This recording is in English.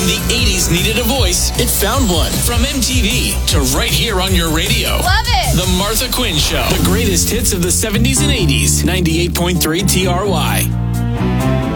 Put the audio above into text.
the 80s needed a voice, it found one. From MTV to right here on your radio. Love it. The Martha Quinn Show. The greatest hits of the 70s and 80s. 98.3 TRY.